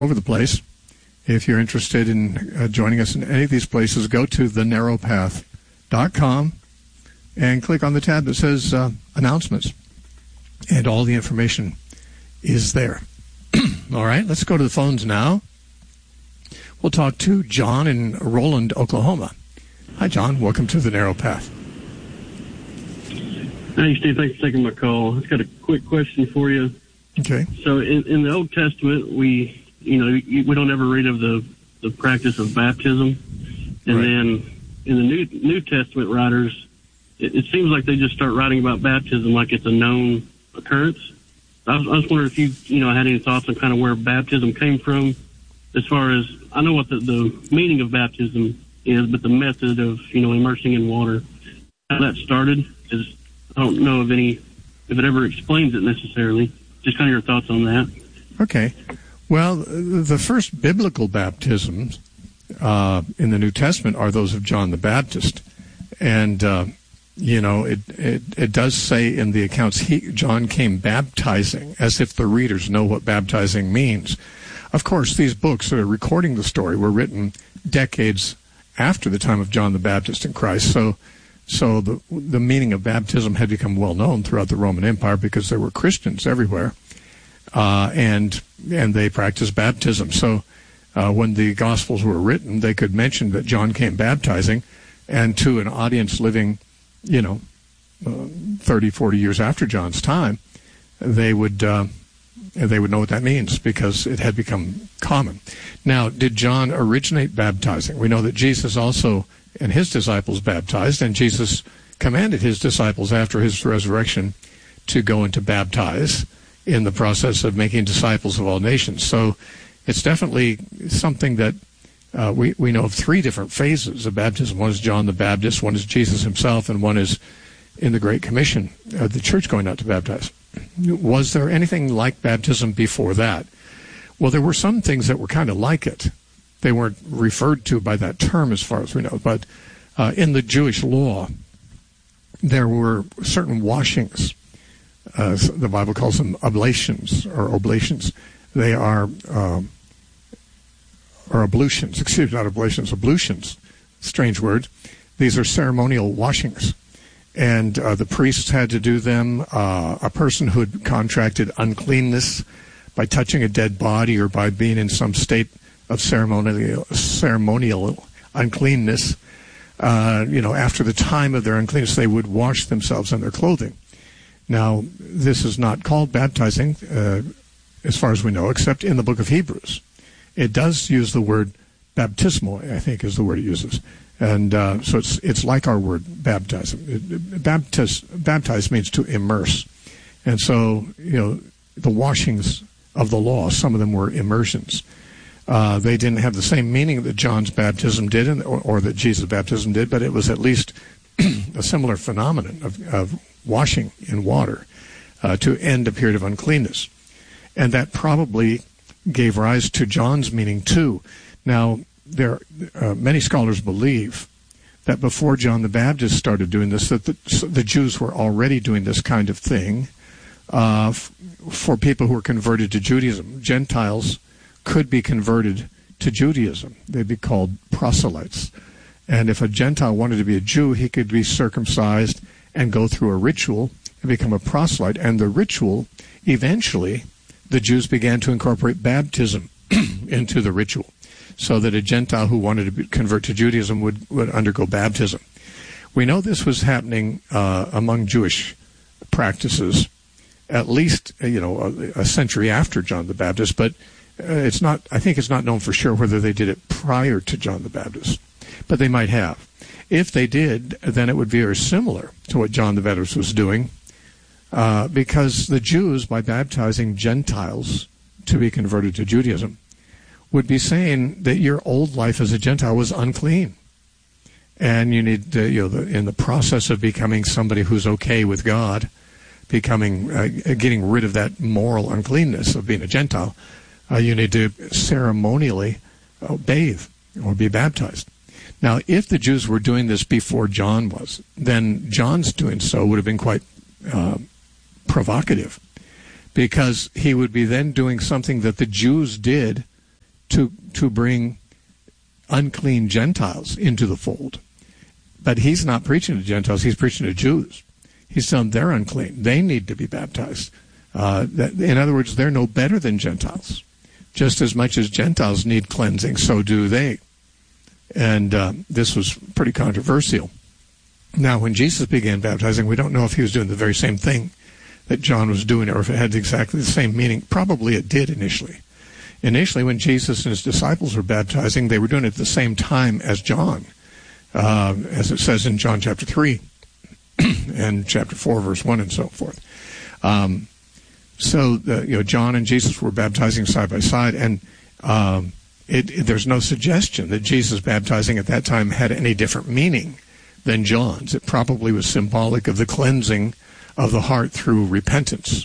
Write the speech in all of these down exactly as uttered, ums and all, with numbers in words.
over the place. If you're interested in uh, joining us in any of these places, go to the narrow path dot com and click on the tab that says uh, announcements, and all the information is there. All right, let's go to the phones now. We'll talk to John in Roland, Oklahoma. Hi, John. Welcome to the Narrow Path. Hey, Steve. Thanks for taking my call. I've got a quick question for you. Okay. So in, in the Old Testament, we, you know, we don't ever read of the, the practice of baptism. And right. then in the New New Testament writers, it, it seems like they just start writing about baptism like it's a known occurrence. I was, I was wondering if you, you know, had any thoughts on kind of where baptism came from, as far as, I know what the, the meaning of baptism is, but the method of, you know, immersing in water, how that started, is, I don't know of any, if it ever explains it necessarily. Just kind of your thoughts on that. Okay. Well, the first biblical baptisms uh, in the New Testament are those of John the Baptist. And, uh, you know, it, it, it does say in the accounts, he, John came baptizing, as if the readers know what baptizing means. Of course, these books that are recording the story were written decades after the time of John the Baptist and Christ. So so the the meaning of baptism had become well known throughout the Roman Empire because there were Christians everywhere, uh, and and they practiced baptism. So uh, when the Gospels were written, they could mention that John came baptizing, and to an audience living, you know, uh, thirty, forty years after John's time, they would... Uh, they would know what that means because it had become common. Now, did John originate baptizing? We know that Jesus also and his disciples baptized, and Jesus commanded his disciples after his resurrection to go and to baptize in the process of making disciples of all nations. So it's definitely something that uh, we, we know of three different phases of baptism. One is John the Baptist, one is Jesus himself, and one is in the Great Commission, uh, the church going out to baptize. Was there anything like baptism before that? Well, there were some things that were kind of like it. They weren't referred to by that term as far as we know. But uh, in the Jewish law, there were certain washings. Uh, the Bible calls them oblations or oblations. They are, um, or ablutions, excuse me, not oblations, ablutions. Strange word. These are ceremonial washings. And uh, the priests had to do them. Uh, a person who had contracted uncleanness by touching a dead body or by being in some state of ceremonial ceremonial uncleanness, uh, you know, after the time of their uncleanness, they would wash themselves and their clothing. Now, this is not called baptizing, uh, as far as we know, except in the book of Hebrews. It does use the word baptismo, I think is the word it uses. And uh, so it's it's like our word baptism. It, baptize, baptize means to immerse. And so, you know, the washings of the law, some of them were immersions. Uh, they didn't have the same meaning that John's baptism did and, or, or that Jesus' baptism did, but it was at least a similar phenomenon of, of washing in water uh, to end a period of uncleanness. And that probably gave rise to John's meaning too. Now, There, uh, many scholars believe that before John the Baptist started doing this, that the, the Jews were already doing this kind of thing uh, f- for people who were converted to Judaism. Gentiles could be converted to Judaism. They'd be called proselytes. And if a Gentile wanted to be a Jew, he could be circumcised and go through a ritual and become a proselyte. And the ritual, eventually, the Jews began to incorporate baptism into the ritual, so that a Gentile who wanted to be, convert to Judaism would, would undergo baptism. We know this was happening uh, among Jewish practices at least, you know, a, a century after John the Baptist, but uh, it's not, I think it's not known for sure whether they did it prior to John the Baptist, but they might have. If they did, then it would be very similar to what John the Baptist was doing, uh, because the Jews, by baptizing Gentiles to be converted to Judaism, would be saying that your old life as a Gentile was unclean. And you need, to, you know, the, in the process of becoming somebody who's okay with God, becoming, uh, getting rid of that moral uncleanness of being a Gentile, uh, you need to ceremonially uh, bathe or be baptized. Now, if the Jews were doing this before John was, then John's doing so would have been quite uh, provocative, because he would be then doing something that the Jews did to to bring unclean Gentiles into the fold. But he's not preaching to Gentiles, he's preaching to Jews. He's telling them they're unclean. They need to be baptized. Uh, that, in other words, they're no better than Gentiles. Just as much as Gentiles need cleansing, so do they. And uh, this was pretty controversial. Now, when Jesus began baptizing, we don't know if he was doing the very same thing that John was doing, or if it had exactly the same meaning. Probably it did initially. Initially, when Jesus and his disciples were baptizing, they were doing it at the same time as John, uh, as it says in John chapter three and chapter four, verse one, and so forth. Um, so, the, you know, John and Jesus were baptizing side by side, and um, it, it, there's no suggestion that Jesus baptizing at that time had any different meaning than John's. It probably was symbolic of the cleansing of the heart through repentance.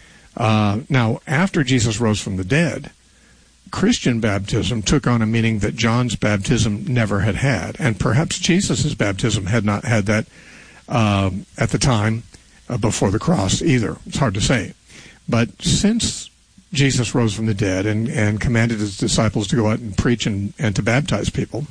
Uh, now, after Jesus rose from the dead, Christian baptism took on a meaning that John's baptism never had had, and perhaps Jesus' baptism had not had that uh, at the time uh, before the cross either. It's hard to say. But since Jesus rose from the dead and, and commanded his disciples to go out and preach and, and to baptize people,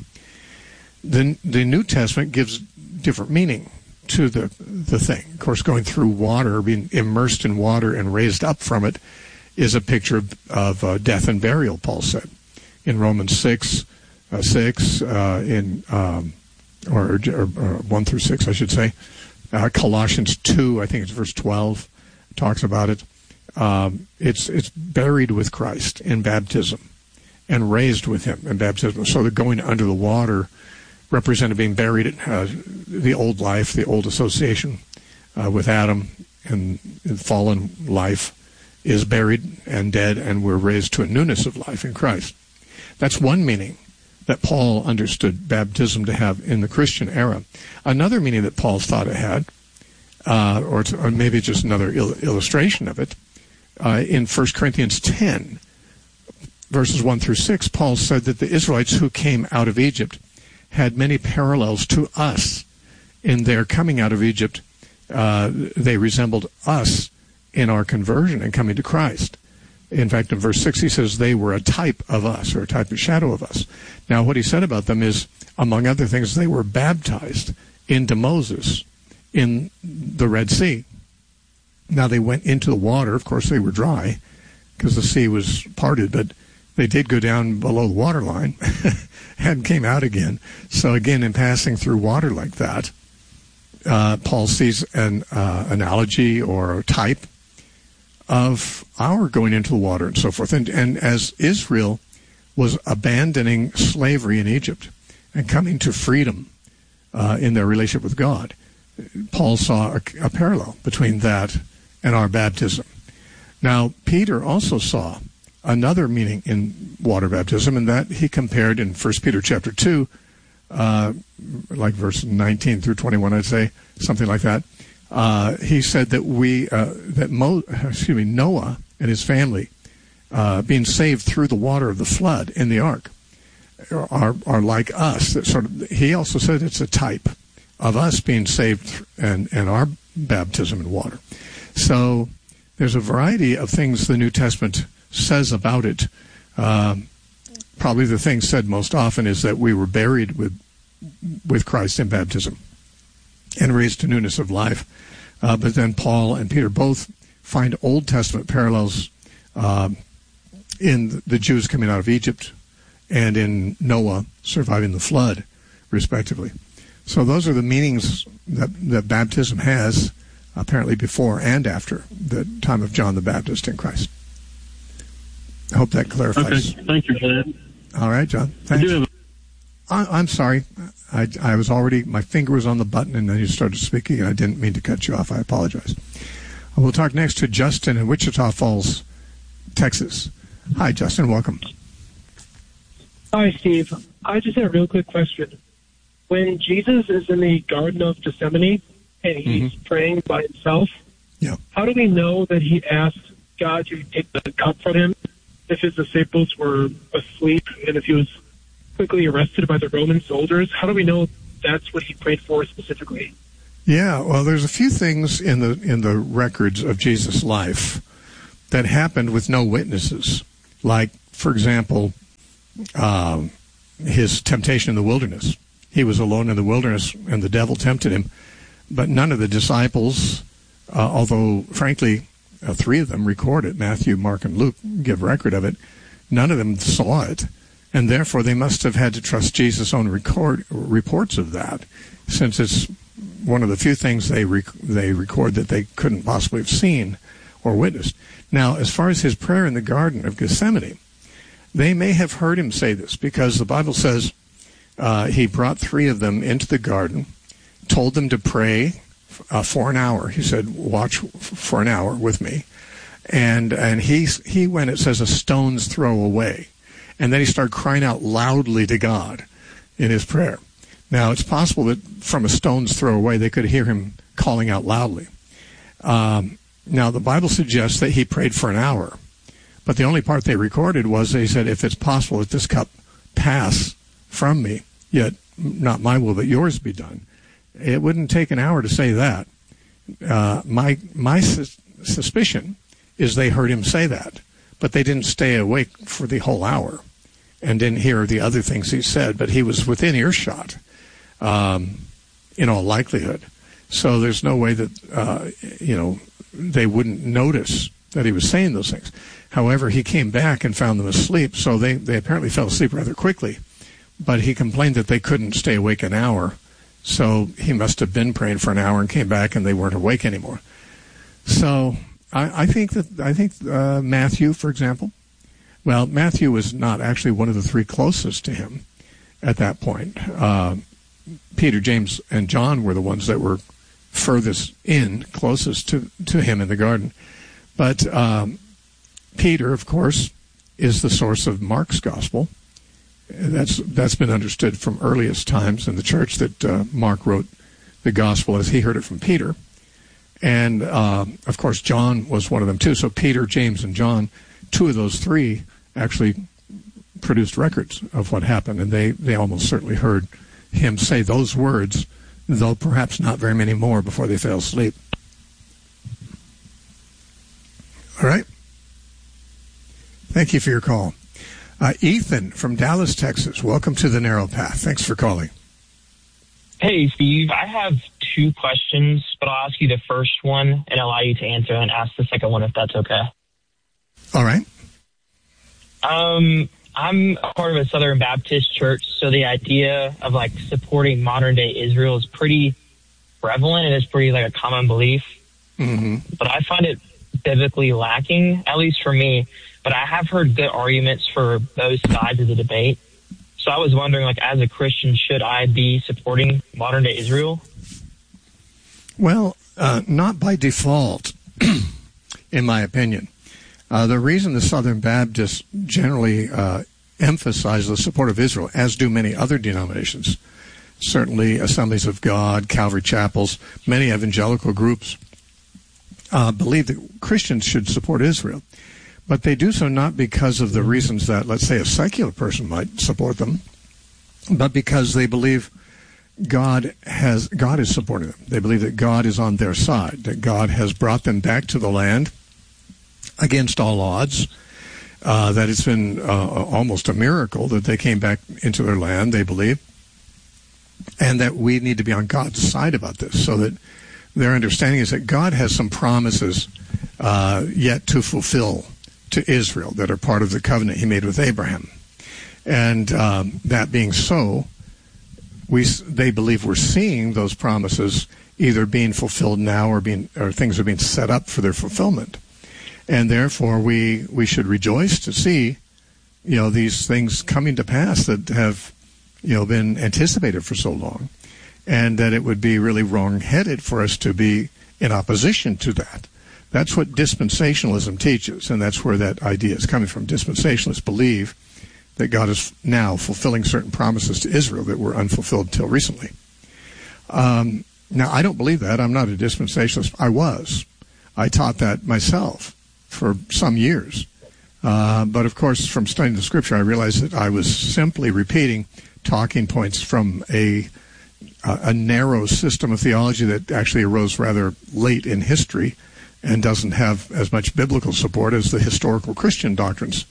the, the New Testament gives different meaning to the the thing. Of course, going through water, being immersed in water and raised up from it, is a picture of, of uh, death and burial, Paul said in Romans six, uh, six, uh, in um, or, or, or one through six, I should say. Uh, Colossians two, I think it's verse twelve, talks about it. Um, it's it's buried with Christ in baptism and raised with him in baptism. So the going under the water represented being buried in uh, the old life, the old association uh, with Adam and fallen life is buried and dead, and we're raised to a newness of life in Christ. That's one meaning that Paul understood baptism to have in the Christian era. Another meaning that Paul thought it had, uh, or, to, or maybe just another il- illustration of it, uh, in First Corinthians ten, verses one through six, Paul said that the Israelites who came out of Egypt had many parallels to us in their coming out of Egypt. Uh, they resembled us in our conversion and coming to Christ. In fact, in verse six, he says they were a type of us, or a type of shadow of us. Now, what he said about them is, among other things, they were baptized into Moses in the Red Sea. Now, they went into the water. Of course, they were dry because the sea was parted, but they did go down below the waterline and came out again. So again, in passing through water like that, uh, Paul sees an uh, analogy or a type of our going into the water and so forth. And, and as Israel was abandoning slavery in Egypt and coming to freedom uh, in their relationship with God, Paul saw a, a parallel between that and our baptism. Now, Peter also saw another meaning in water baptism, and that he compared in First Peter chapter two, uh, like verse nineteen through twenty-one, I'd say, something like that. Uh, he said that we, uh, that Mo, excuse me, Noah and his family, uh, being saved through the water of the flood in the ark, are are like us. That sort of. He also said it's a type of us being saved and and our baptism in water. So there's a variety of things the New Testament says about it. Uh, probably the thing said most often is that we were buried with with Christ in baptism and raised to newness of life. Uh, but then Paul and Peter both find Old Testament parallels uh, in the Jews coming out of Egypt and in Noah surviving the flood, respectively. So those are the meanings that, that baptism has, apparently before and after the time of John the Baptist in Christ. I hope that clarifies. Okay, thank you for that. All right, John. Thanks. I do have a- I, I'm sorry. I, I was already, my finger was on the button and then you started speaking and I didn't mean to cut you off. I apologize. We'll talk next to Justin in Wichita Falls, Texas. Hi, Justin. Welcome. Hi, Steve. I just had a real quick question. When Jesus is in the Garden of Gethsemane and he's mm-hmm. praying by himself, yeah. how do we know that he asked God to take the cup from him if his disciples were asleep and if he was quickly arrested by the Roman soldiers? How do we know that's what he prayed for specifically? Yeah, well, there's a few things in the in the records of Jesus' life that happened with no witnesses. Like, for example, um, his temptation in the wilderness. He was alone in the wilderness, and the devil tempted him. But none of the disciples, uh, although, frankly, uh, three of them record it, Matthew, Mark, and Luke give record of it, none of them saw it. And therefore, they must have had to trust Jesus' own record, reports of that, since it's one of the few things they rec- they record that they couldn't possibly have seen or witnessed. Now, as far as his prayer in the Garden of Gethsemane, they may have heard him say this, because the Bible says uh, he brought three of them into the garden, told them to pray uh, for an hour. He said, watch for an hour with me. And and he, he went, it says, a stone's throw away. And then he started crying out loudly to God in his prayer. Now, it's possible that from a stone's throw away, they could hear him calling out loudly. Um, now, the Bible suggests that he prayed for an hour. But the only part they recorded was they said, if it's possible that this cup pass from me, yet not my will but yours be done. It wouldn't take an hour to say that. Uh, my my sus- suspicion is they heard him say that, but they didn't stay awake for the whole hour and didn't hear the other things he said, but he was within earshot, um, in all likelihood. So there's no way that, uh, you know, they wouldn't notice that he was saying those things. However, he came back and found them asleep, so they, they apparently fell asleep rather quickly. But he complained that they couldn't stay awake an hour, so he must have been praying for an hour and came back and they weren't awake anymore. So I, I think that I think uh, Matthew, for example, well, Matthew was not actually one of the three closest to him at that point. Uh, Peter, James, and John were the ones that were furthest in, closest to, to him in the garden. But um, Peter, of course, is the source of Mark's gospel. That's that's been understood from earliest times in the church, that uh, Mark wrote the gospel as he heard it from Peter. And, uh, of course, John was one of them, too. So Peter, James, and John, two of those three actually produced records of what happened, and they, they almost certainly heard him say those words, though perhaps not very many more before they fell asleep. All right. Thank you for your call. Uh, Ethan from Dallas, Texas. Welcome to the Narrow Path. Thanks for calling. Hey, Steve. I have two questions, but I'll ask you the first one and allow you to answer and ask the second one if that's okay. All right. Um, I'm a part of a Southern Baptist church, so the idea of, like, supporting modern-day Israel is pretty prevalent and it's pretty, like, a common belief. Mm-hmm. But I find it biblically lacking, at least for me. But I have heard good arguments for both sides of the debate. So I was wondering, like, as a Christian, should I be supporting modern-day Israel? Well, uh, not by default, in my opinion. Uh, the reason the Southern Baptists generally uh, emphasize the support of Israel, as do many other denominations, certainly Assemblies of God, Calvary Chapels, many evangelical groups, uh, believe that Christians should support Israel. But they do so not because of the reasons that, let's say, a secular person might support them, but because they believe God has God is supporting them. They believe that God is on their side, that God has brought them back to the land against all odds, uh, that it's been uh, almost a miracle that they came back into their land, they believe, and that we need to be on God's side about this, so that their understanding is that God has some promises uh, yet to fulfill to Israel that are part of the covenant he made with Abraham. And um, that being so, we they believe we're seeing those promises either being fulfilled now or being or things are being set up for their fulfillment. And therefore we we should rejoice to see, you know, these things coming to pass that have, you know, been anticipated for so long, and that it would be really wrong-headed for us to be in opposition to that. That's what dispensationalism teaches, and that's where that idea is coming from. Dispensationalists believe that God is now fulfilling certain promises to Israel that were unfulfilled until recently. Um, now, I don't believe that. I'm not a dispensationalist. I was. I taught that myself for some years. Uh, but, of course, from studying the Scripture, I realized that I was simply repeating talking points from a, a, a narrow system of theology that actually arose rather late in history and doesn't have as much biblical support as the historical Christian doctrines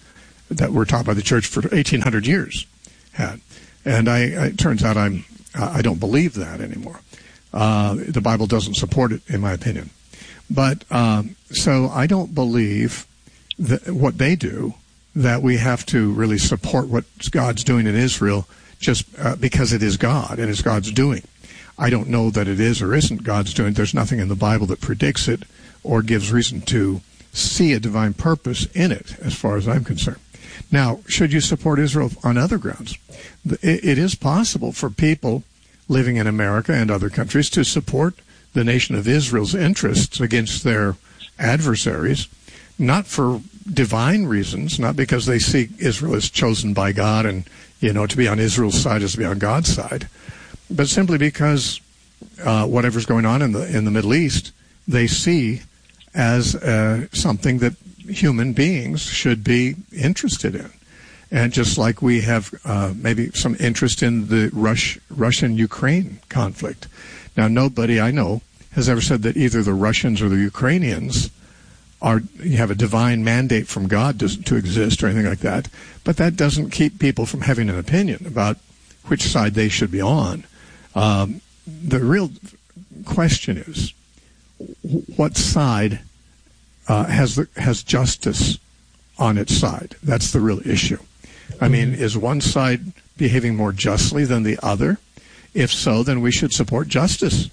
that were taught by the church for eighteen hundred years had. And I, it turns out I'm, I don't believe that anymore. Uh, the Bible doesn't support it, in my opinion. But, um, so I don't believe that what they do, that we have to really support what God's doing in Israel just uh, because it is God and it's God's doing. I don't know that it is or isn't God's doing. There's nothing in the Bible that predicts it or gives reason to see a divine purpose in it, as far as I'm concerned. Now, should you support Israel on other grounds? It is possible for people living in America and other countries to support the nation of Israel's interests against their adversaries, not for divine reasons, not because they see Israel as chosen by God and, you know, to be on Israel's side is to be on God's side, but simply because uh, whatever's going on in the in the Middle East, they see as uh, something that human beings should be interested in. And just like we have uh, maybe some interest in the Rush, Russian-Ukraine conflict. Now, nobody I know has ever said that either the Russians or the Ukrainians are have a divine mandate from God to, to exist or anything like that. But that doesn't keep people from having an opinion about which side they should be on. Um, the real question is, what side uh, has the, has justice on its side? That's the real issue. I mean, is one side behaving more justly than the other? If so, then we should support justice.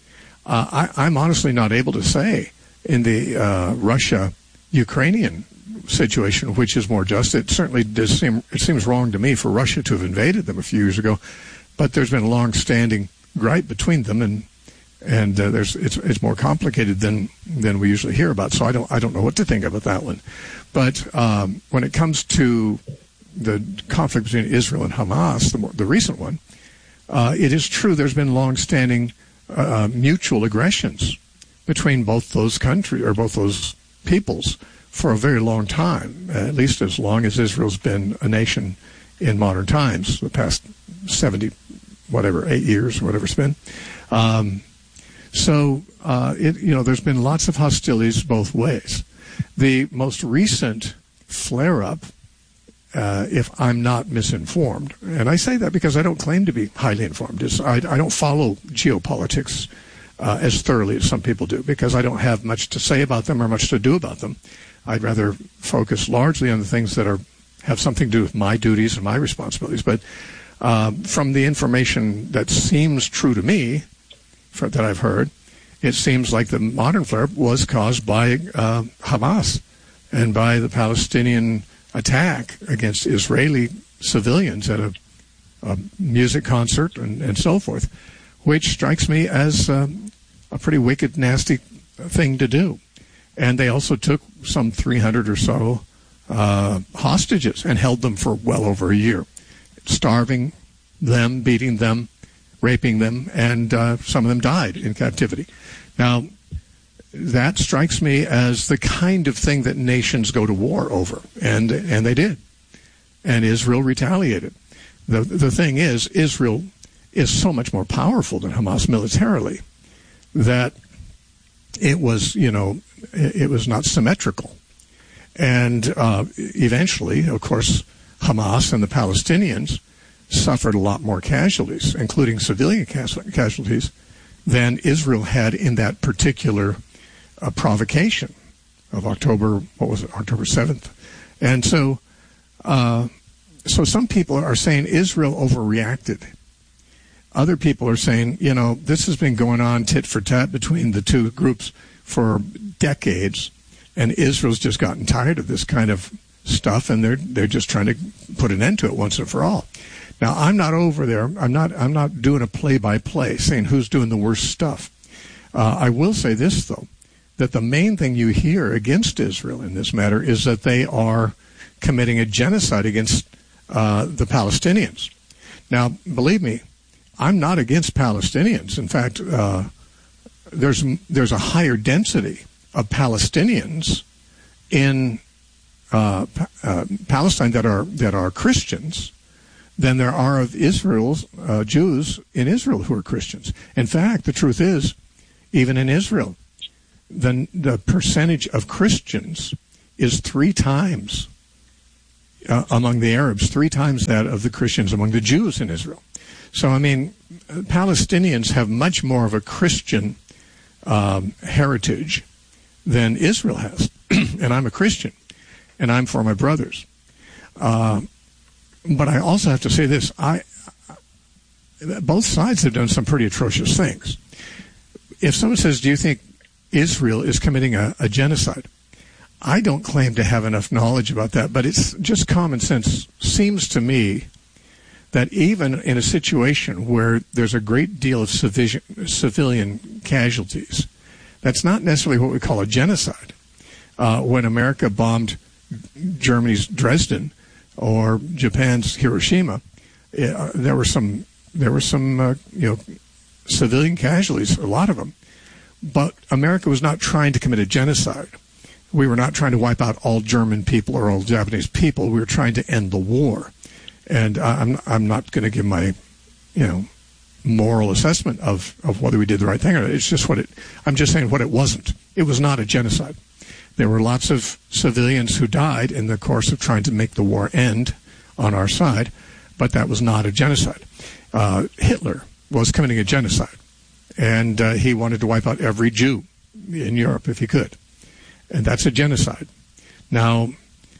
Uh, I, I'm honestly not able to say in the uh, Russia-Ukrainian situation which is more just. It certainly does seem it seems wrong to me for Russia to have invaded them a few years ago, but there's been a long-standing gripe between them, and and uh, there's it's it's more complicated than than we usually hear about. So I don't I don't know what to think about that one. But um, when it comes to the conflict between Israel and Hamas, the, more, the recent one, uh, it is true there's been long-standing uh, mutual aggressions between both those countries or both those peoples for a very long time, at least as long as Israel's been a nation in modern times, the past seventy, whatever, eight years, whatever it's been. Um, so, uh, it, you know, there's been lots of hostilities both ways. The most recent flare-up, uh, if I'm not misinformed, and I say that because I don't claim to be highly informed, is I, I don't follow geopolitics uh, as thoroughly as some people do, because I don't have much to say about them or much to do about them. I'd rather focus largely on the things that are have something to do with my duties and my responsibilities. But uh, from the information that seems true to me, for, that I've heard, it seems like the modern flare-up was caused by uh, Hamas and by the Palestinian attack against Israeli civilians at a, a music concert and, and so forth, which strikes me as uh, a pretty wicked, nasty thing to do. And they also took some three hundred or so uh, hostages and held them for well over a year, starving them, beating them, raping them, and uh, some of them died in captivity. Now, that strikes me as the kind of thing that nations go to war over, and and they did. And Israel retaliated. The, the thing is, Israel is so much more powerful than Hamas militarily that it was, you know, it was not symmetrical. And uh, eventually, of course, Hamas and the Palestinians suffered a lot more casualties, including civilian casualties, than Israel had in that particular uh, provocation of October, what was it, October seventh. And so, uh, so some people are saying Israel overreacted. Other people are saying, you know, this has been going on tit for tat between the two groups for decades, and Israel's just gotten tired of this kind of stuff, and they're they're just trying to put an end to it once and for all. Now, I'm not over there. I'm not. I'm not doing a play-by-play saying who's doing the worst stuff. Uh, I will say this, though, that the main thing you hear against Israel in this matter is that they are committing a genocide against uh, the Palestinians. Now, believe me, I'm not against Palestinians. In fact, uh, there's there's a higher density of Palestinians in uh, uh, Palestine that are that are Christians than there are of Israel's uh, Jews in Israel who are Christians. In fact, the truth is, even in Israel, the the percentage of Christians is three times uh, among the Arabs, three times that of the Christians among the Jews in Israel. So, I mean, Palestinians have much more of a Christian um, heritage than Israel has. And I'm a Christian, and I'm for my brothers. Uh, but I also have to say this. I, both sides have done some pretty atrocious things. If someone says, do you think Israel is committing a, a genocide? I don't claim to have enough knowledge about that, but it's just common sense. Seems to me that even in a situation where there's a great deal of civilian, civilian casualties, that's not necessarily what we call a genocide. Uh, when America bombed Germany's Dresden or Japan's Hiroshima, uh, there were some there were some uh, you know civilian casualties, a lot of them. But America was not trying to commit a genocide. We were not trying to wipe out all German people or all Japanese people. We were trying to end the war. And I'm I'm not going to give my, you know, moral assessment of, of whether we did the right thing or not. It's just what it. I'm just saying what it wasn't. It was not a genocide. There were lots of civilians who died in the course of trying to make the war end on our side, but that was not a genocide. Uh, Hitler was committing a genocide, and uh, he wanted to wipe out every Jew in Europe if he could, and that's a genocide. Now,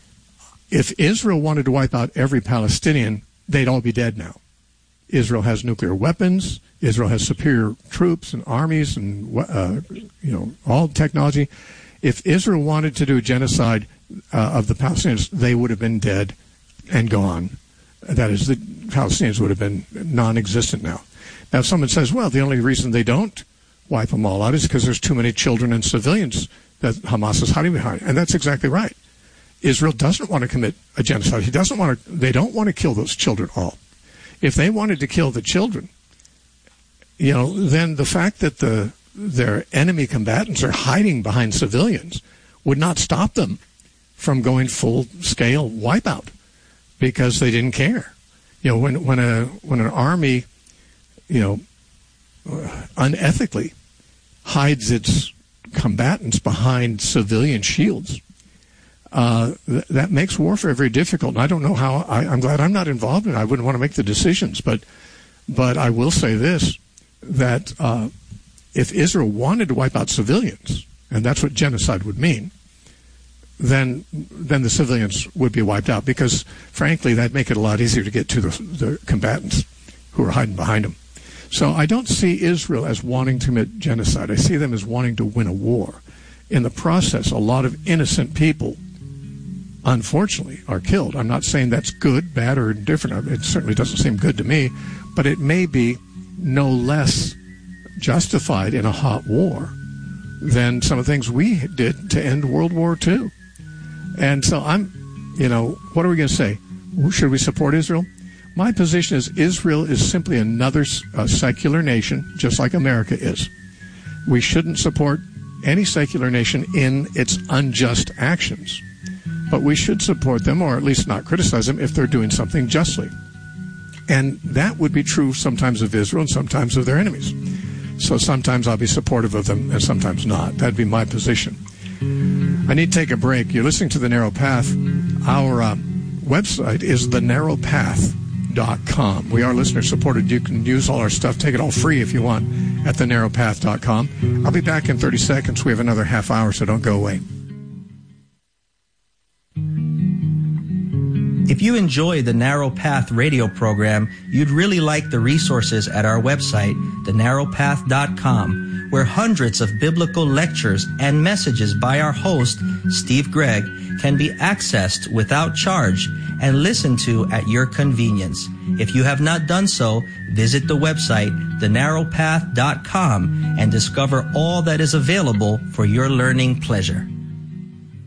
if Israel wanted to wipe out every Palestinian, they'd all be dead now. Israel has nuclear weapons. Israel has superior troops and armies and uh, you know all technology. If Israel wanted to do a genocide uh, of the Palestinians, they would have been dead and gone. That is, the Palestinians would have been non-existent now. Now, if someone says, well, the only reason they don't wipe them all out is because there's too many children and civilians that Hamas is hiding behind. And that's exactly right. Israel doesn't want to commit a genocide. He doesn't want to, they don't want to kill those children all. If they wanted to kill the children, you know, then the fact that the their enemy combatants are hiding behind civilians would not stop them from going full-scale wipeout because they didn't care. You know, when when a when an army, you know, unethically hides its combatants behind civilian shields, uh, th- that makes warfare very difficult. And I don't know how. I, I'm glad I'm not involved in it. I wouldn't want to make the decisions, but but I will say this: that uh, if Israel wanted to wipe out civilians, and that's what genocide would mean, then then the civilians would be wiped out because, frankly, that'd make it a lot easier to get to the, the combatants who are hiding behind them. So I don't see Israel as wanting to commit genocide. I see them as wanting to win a war. In the process, a lot of innocent people, unfortunately, are killed. I'm not saying that's good, bad, or indifferent. It certainly doesn't seem good to me, but it may be no less justified in a hot war than some of the things we did to end World War Two. And so I'm, you know, what are we going to say? Should we support Israel? My position is Israel is simply another uh, secular nation, just like America is. We shouldn't support any secular nation in its unjust actions. But we should support them, or at least not criticize them, if they're doing something justly. And that would be true sometimes of Israel and sometimes of their enemies. So sometimes I'll be supportive of them and sometimes not. That'd be my position. I need to take a break. You're listening to The Narrow Path. Our uh, website is the narrow path dot com. We are listener supported. You can use all our stuff, take it all free if you want, at the narrow path dot com. I'll be back in thirty seconds. We have another half hour, so don't go away. If you enjoy the Narrow Path radio program, you'd really like the resources at our website, the narrow path dot com, where hundreds of biblical lectures and messages by our host, Steve Gregg, can be accessed without charge and listened to at your convenience. If you have not done so, visit the website, the narrow path dot com, and discover all that is available for your learning pleasure.